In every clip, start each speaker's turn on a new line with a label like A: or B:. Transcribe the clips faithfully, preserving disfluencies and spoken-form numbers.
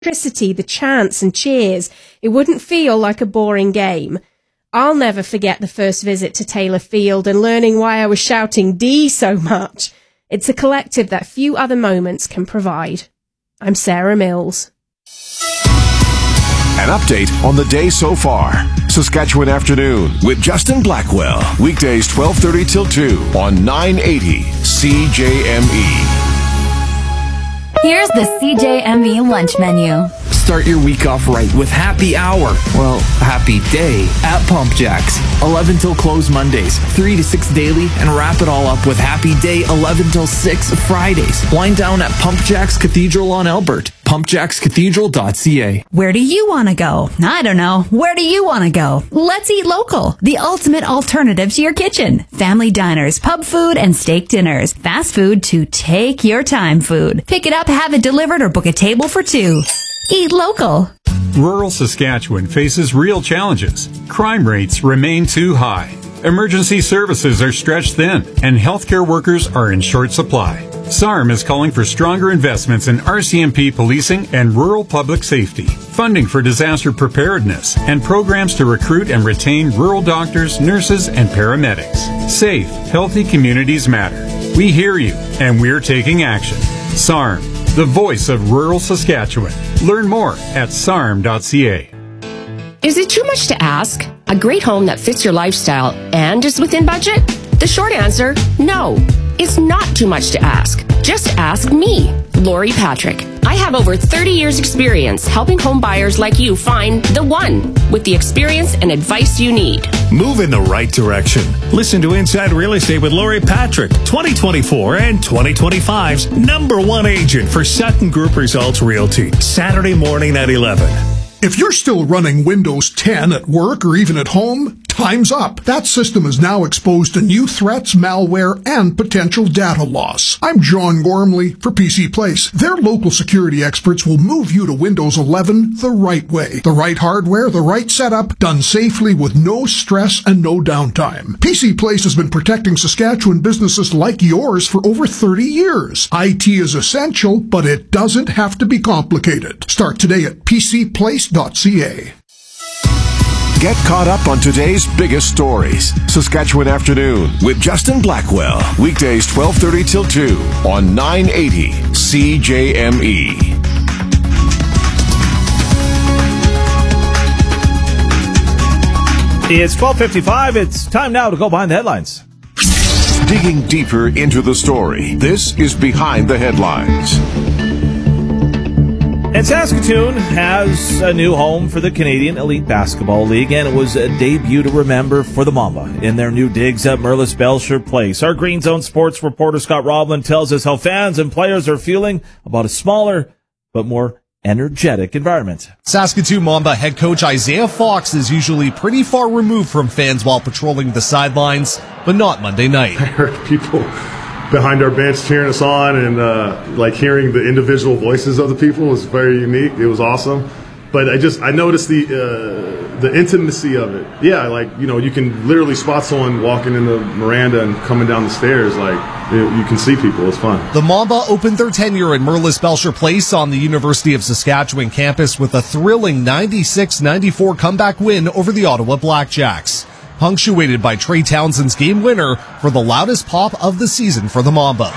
A: electricity, the chants and cheers, it wouldn't feel like a boring game. I'll never forget the first visit to Taylor Field and learning why I was shouting D so much. It's a collective that few other moments can provide. I'm Sarah Mills.
B: An update on the day so far. Saskatchewan Afternoon with Justin Blackwell. Weekdays twelve thirty till two on nine eighty C J M E.
C: Here's the C J M E lunch menu.
D: Start your week off right with happy hour, well, happy day at Pump Jacks. eleven till close Mondays, three to six daily, and wrap it all up with happy day eleven till six Fridays. Wind down at Pump Jacks Cathedral on Albert. pump jacks cathedral dot c a.
C: Where do you want to go? I don't know. Where do you want to go? Let's eat local. The ultimate alternative to your kitchen. Family diners, pub food, and steak dinners. Fast food to take your time food. Pick it up, have it delivered, or book a table for two. Eat local.
E: Rural Saskatchewan faces real challenges. Crime rates remain too high. Emergency services are stretched thin, and healthcare workers are in short supply. S A R M is calling for stronger investments in R C M P policing and rural public safety, funding for disaster preparedness, and programs to recruit and retain rural doctors, nurses, and paramedics. Safe, healthy communities matter. We hear you, and we're taking action. S A R M, the voice of rural Saskatchewan. Learn more at s a r m dot c a.
F: Is it too much to ask? A great home that fits your lifestyle and is within budget? The short answer, no. It's not too much to ask. Just ask me, Lori Patrick. I have over thirty years experience helping home buyers like you find the one with the experience and advice you need.
G: Move in the right direction. Listen to Inside Real Estate with Lori Patrick, twenty twenty-four and twenty twenty-five's number one agent for Sutton Group Results Realty. Saturday morning at eleven.
H: If you're still running Windows ten at work or even at home, time's up. That system is now exposed to new threats, malware, and potential data loss. I'm John Gormley for P C Place. Their local security experts will move you to Windows eleven the right way. The right hardware, the right setup, done safely with no stress and no downtime. P C Place has been protecting Saskatchewan businesses like yours for over thirty years. I T is essential, but it doesn't have to be complicated. Start today at p c place dot c a.
B: Get caught up on today's biggest stories. Saskatchewan Afternoon with Justin Blackwell. Weekdays twelve thirty till two on nine eighty C J M E.
I: It's twelve fifty-five. It's time now to go behind the headlines.
B: Digging deeper into the story, this is Behind the Headlines.
I: And Saskatoon has a new home for the Canadian Elite Basketball League, and it was a debut to remember for the Mamba in their new digs at Merlis Belcher Place. Our Green Zone sports reporter Scott Roblin tells us how fans and players are feeling about a smaller but more energetic environment.
J: Saskatoon Mamba head coach Isaiah Fox is usually pretty far removed from fans while patrolling the sidelines, but not Monday night.
K: I heard people behind our bench cheering us on, and uh, like hearing the individual voices of the people was very unique. It was awesome. But I just I noticed the uh, the intimacy of it. Yeah, like, you know, you can literally spot someone walking in the Miranda and coming down the stairs. Like, you, you can see people. It's fun.
J: The Mamba opened their tenure at Merlis Belcher Place on the University of Saskatchewan campus with a thrilling ninety-six ninety-four comeback win over the Ottawa Blackjacks, punctuated by Trey Townsend's game winner for the loudest pop of the season for the Mamba.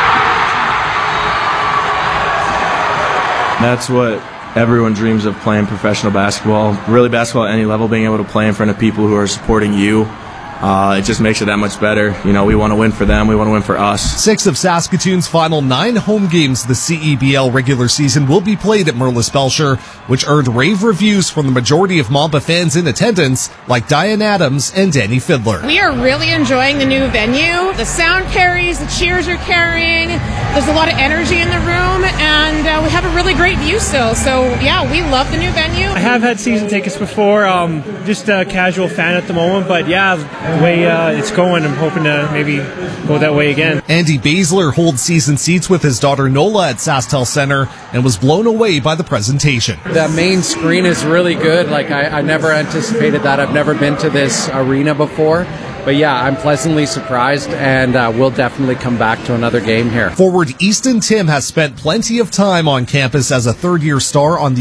L: That's what everyone dreams of, playing professional basketball. Really, basketball at any level, being able to play in front of people who are supporting you. Uh, it just makes it that much better. You know, we want to win for them. We want to win for us.
J: Six of Saskatoon's final nine home games this C E B L regular season will be played at Merlis Belcher, which earned rave reviews from the majority of Mamba fans in attendance, like Diane Adams and Danny Fiddler.
M: We are really enjoying the new venue. The sound carries, the cheers are carrying. There's a lot of energy in the room, and uh, we have a really great view still. So, yeah, we love the new venue.
N: I have had season tickets before, um, just a casual fan at the moment, but yeah, the way uh, it's going, I'm hoping to maybe go that way again.
J: Andy Baszler holds season seats with his daughter Nola at SaskTel Center and was blown away by the presentation.
O: The main screen is really good. Like, I, I never anticipated that. I've never been to this arena before. but yeah, I'm pleasantly surprised, and uh, we'll definitely come back to another game here.
J: Forward Easton Tim has spent plenty of time on campus as a third-year star on the